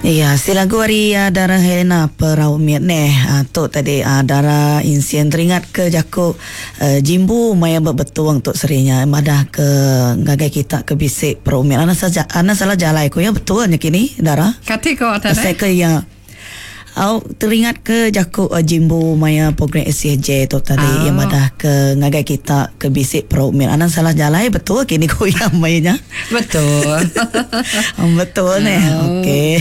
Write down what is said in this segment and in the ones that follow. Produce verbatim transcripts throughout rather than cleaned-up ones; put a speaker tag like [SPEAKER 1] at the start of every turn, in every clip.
[SPEAKER 1] Ya, silagu hari uh, Dara Helena Perawmiat ne uh, tu tadi uh, Dara insien teringat ke jakuk uh, jimbu maya betul untuk serinya madah ke ngagai kita ke bisik perawmiat ana saja ana salah jalai ko ya betulnya kini Dara
[SPEAKER 2] kati ko tadi
[SPEAKER 1] saya ke ya au teringat ke jakuk uh, jimbu maya program S C J tu tadi oh. yang madah ke ngagai kita ke bisik perawmiat ana salah jalai betul kini ko ya mayanya
[SPEAKER 2] betul
[SPEAKER 1] oh, betul ni oh. okey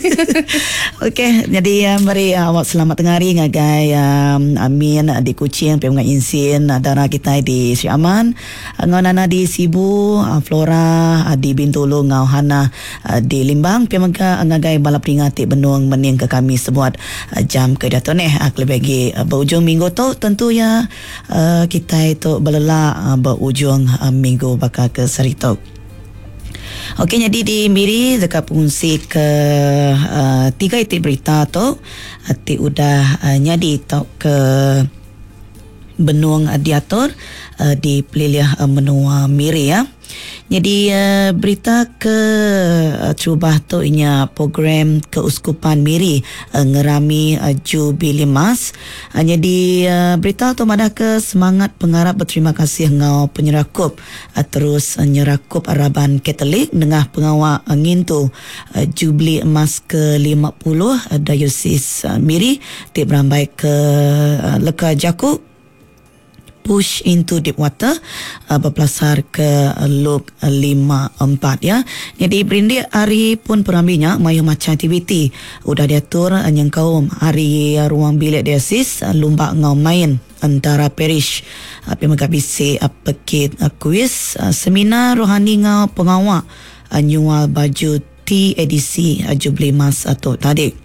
[SPEAKER 1] okey jadi uh, mari uh, awak selamat tengah hari ngagai um, Amin uh, di Kuching pe ngai insin uh, Dara kita di Sri Aman uh, ngau Nana di Sibu uh, Flora uh, di Bintulu ngau Hana uh, di Limbang pe maka uh, ngagai balap peringati benung mening ke kami semua uh, jam ke dato ni uh, lebih uh, berujung minggu tu tentu ya uh, kita itu belelak uh, berujung uh, minggu bakal ke Seritok. Okey, jadi di Miri dekat fungsi ke uh, tiga itik berita tu hati udah uh, nyadi tau ke benung uh, diatur uh, di peliliah uh, menua Miri ya. Jadi uh, berita ke uh, cubah tu inya program keuskupan Miri uh, ngerami uh, Jubili Mas. Uh, jadi uh, berita tu madah ke semangat pengarap berterima kasih ngau penyerakup uh, terus uh, nyerakup Araban Katolik dengan pengawal uh, ngintu uh, Jubili Emas ke lima puluh uh, Diosis uh, Miri ti berambai ke uh, Leka Jakuk push into deep water uh, berpelasar ke uh, loop uh, lima empat ya. Jadi berindik hari pun perambinya mayu macam aktiviti udah diatur uh, yang kaum hari uh, ruang bilik diasis uh, lumba ngau main antara parish uh, pemegah bisik uh, pekit uh, kuis uh, seminar rohani ngau pengawal uh, nyual baju T edisi uh, Jubli Mas atau tadi.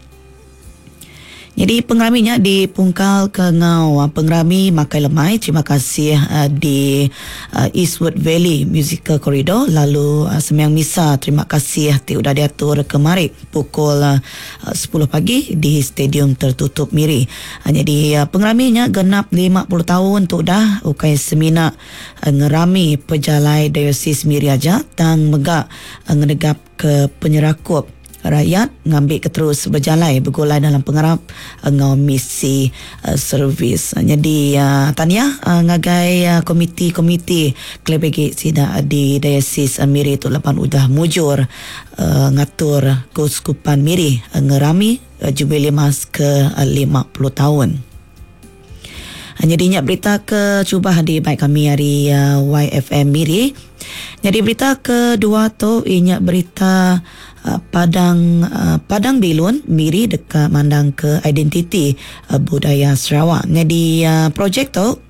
[SPEAKER 1] Jadi pengraminya dipungkal ke ngau pengrami Makai Lemai. Terima kasih uh, di uh, Eastwood Valley Musical Corridor. Lalu uh, Sembiang Misa terima kasih ti udah diatur kemari pukul uh, sepuluh pagi di Stadium Tertutup Miri. Uh, jadi uh, pengraminya genap lima puluh tahun tu dah ukai seminar uh, ngerami pejalai Diosis Miri aja tang megak uh, ngedegap ke penyerakup rakyat ngambil ke terus berjalan bergolai dalam pengarap uh, ngau misi uh, servis. Uh, jadi uh, tahniah uh, ngagai uh, komiti-komiti klebegi sida di Diosis uh, Miri tu lapan udah mujur uh, ngatur keuskupan Miri uh, ngerami uh, Jubili Mas ke uh, lima puluh tahun. Uh, jadi nyak berita ke cubah di baik kami hari uh, Y F M Miri. Jadi berita kedua tu inyak berita Uh, Padang uh, Padang Bilun Miri dekat mandang ke identiti uh, budaya Sarawak. Jadi uh, projek tu uh,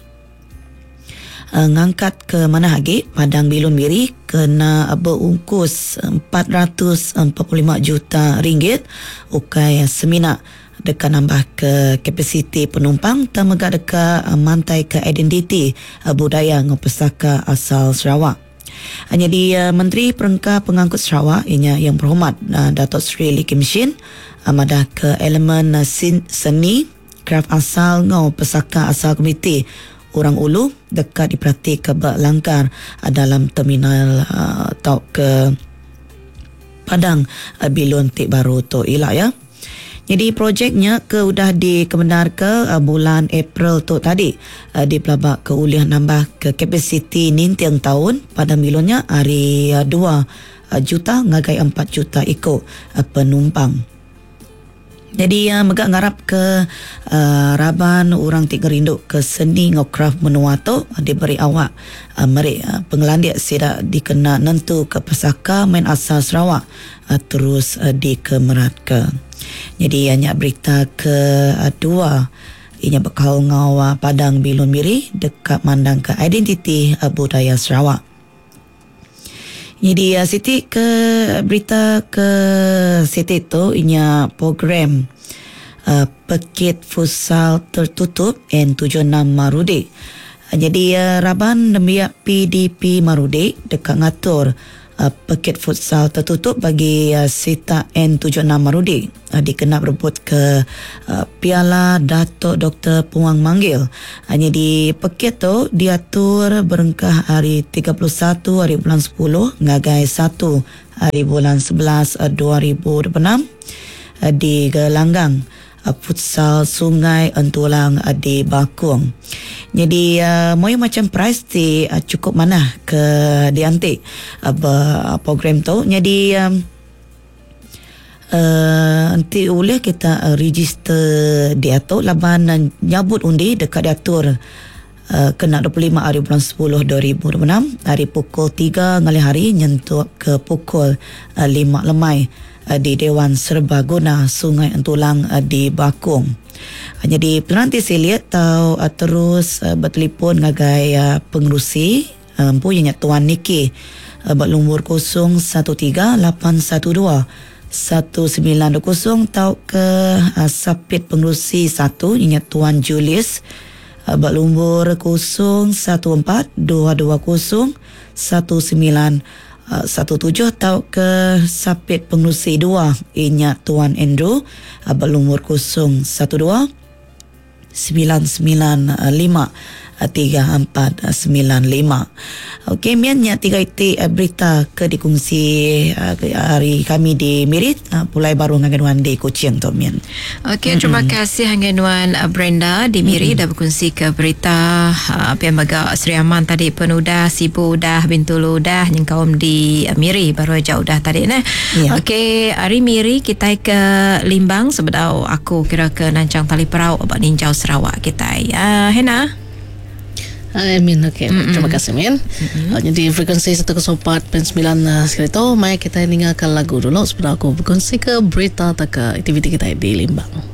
[SPEAKER 1] ngangkat ke mana lagi Padang Bilun Miri kena uh, berungkus empat ratus empat puluh lima juta ringgit ukai uh, seminar dekat nambah ke kapasiti penumpang tamagak dekat uh, mantai ke identiti uh, budaya ngopesaka asal Sarawak. Jadi uh, Menteri Perengkah Pengangkut Sarawak ianya yang berhormat uh, Datuk Seri Lee Kim Shin amadah ke elemen uh, sin, seni kraf asal ngau pesaka asal komiti Orang Ulu dekat diperhati ke Langkar uh, dalam terminal uh, tau ke Padang uh, Bilun Tik Baru tu ilah ya. Jadi projeknya ke udah dikebenar ke uh, bulan April tu tadi uh, di pelabak ke uliah nambah ke kapasiti nintiang tahun pada milonnya hari uh, dua uh, juta ngagai empat juta ikut uh, penumpang. Jadi uh, megak ngarap ke uh, Raban orang tiga rinduk ke seni ngokraf menua tu uh, diberi awak uh, meri uh, pengelandik sida dikena nentu ke pesaka main asal Sarawak uh, terus uh, dikemerat ke. Jadi hanya berita kedua ianya bekal ngau Padang Bilun Miri dekat mandang ke identiti uh, budaya Sarawak. Jadi uh, Siti ke berita ke Siti tu ianya program uh, Pekit Futsal Tertutup N tujuh enam Marudi. Uh, jadi uh, Raban Nembiak P D P Marudi dekat ngatur Uh, Pekit Futsal Tertutup bagi uh, Sita N tujuh enam Marudi uh, dikenal berebut ke uh, Piala Datuk Doktor Puang Manggil. Hanya di Pekit tu diatur berengkah hari tiga puluh satu hari bulan sepuluh ngagai satu hari bulan sebelas uh, dua ribu dua puluh enam. uh, di Gelanggang, uh, futsal Sungai Entulang uh, di Bakung. Jadi uh, moyo macam price di uh, cukup mana ke diantik uh, program tu. Jadi um, Uh, nanti boleh kita uh, register diatur laban uh, nyabut undi dekat diatur uh, kena dua puluh lima hari bulan sepuluh dua ribu dua puluh enam hari pukul tiga ngali hari nyentuh ke pukul uh, lima lemai uh, di Dewan Serbaguna Sungai Entulang uh, di Bakung. Uh, jadi penanti saya lihat tahu uh, terus uh, bertelefon ngagai uh, pengerusi uh, punya Tuan Niki uh, berlumbur kosong satu tiga lapan satu dua satu sembilan dua kosong tau ke uh, sapit pengerusi satu inya Tuan Julius uh, berlumbur kosong satu empat dua dua kosong satu sembilan satu tujuh tau ke sapit pengerusi dua inya Tuan Andrew uh, berlumbur kosong satu dua sembilan sembilan lima tiga empat sembilan lima. Okey, miannya tiga iti uh, berita ke dikongsi uh, hari kami di Mirit uh, pulai baru nganganuan di Kuching tu mian.
[SPEAKER 2] Okey, mm-hmm. Terima kasih nganganuan uh, Brenda di Mirit mm-hmm. dah berkongsi ke berita uh, apa yang baga Sri Aman tadi penudah sibu dah bintulu dah yang kaum di uh, Miri baru aja udah tadi nah. Yeah. Okey, hari Miri kita ke Limbang sebedau aku kira ke Nancang Tali Perau abak Ninjau Sarawak kita. Uh, Hena
[SPEAKER 3] Amin, okey. Mm-hmm. Terima kasih, Min. Mm-hmm. Uh, jadi frekuensi seratus empat perpuluhan sembilan uh, sekali tu, mari kita dengarkan lagu dulu sebelum aku berkongsi ke berita atau ke aktiviti kita di Limbang.